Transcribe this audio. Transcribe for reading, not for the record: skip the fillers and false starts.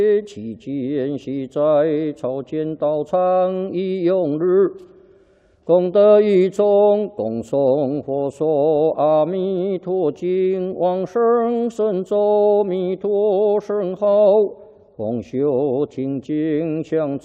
期间系在朝见道场一用日，功德一众，共诵佛说阿弥陀经，往生神咒弥陀圣号，共修听经相。